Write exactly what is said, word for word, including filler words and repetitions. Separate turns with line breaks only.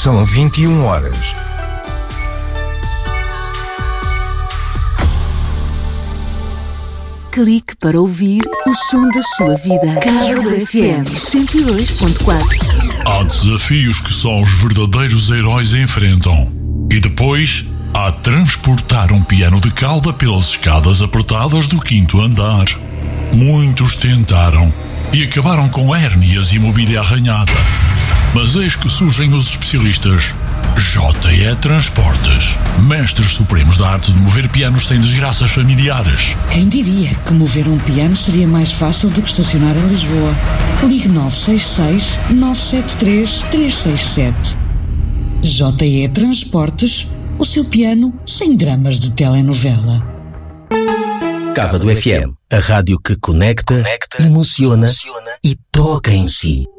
São vinte e uma horas.
Clique para ouvir o som da sua vida. Câmara F M cento e dois ponto quatro.
Há desafios que só os verdadeiros heróis enfrentam. E depois há transportar um piano de cauda pelas escadas apertadas do quinto andar. Muitos tentaram e acabaram com hérnias e mobília arranhada. Mas eis que surgem os especialistas J E Transportes, mestres supremos da arte de mover pianos sem desgraças familiares.
Quem diria que mover um piano seria mais fácil do que estacionar em Lisboa? Ligue nove seis seis, nove sete três, três seis sete. J E Transportes, o seu piano sem dramas de telenovela.
Cava do F M, a rádio que conecta, conecta emociona, emociona e toca em si.